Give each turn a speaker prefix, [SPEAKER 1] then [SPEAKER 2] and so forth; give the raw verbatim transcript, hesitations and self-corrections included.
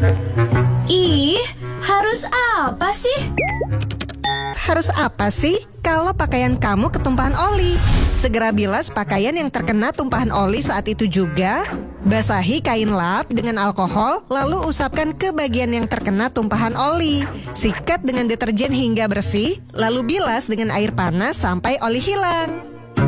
[SPEAKER 1] Ih, harus apa sih?
[SPEAKER 2] Harus apa sih kalau pakaian kamu ketumpahan oli? Segera bilas pakaian yang terkena tumpahan oli saat itu juga. Basahi kain lap dengan alkohol, lalu usapkan ke bagian yang terkena tumpahan oli. Sikat dengan deterjen hingga bersih, lalu bilas dengan air panas sampai oli hilang.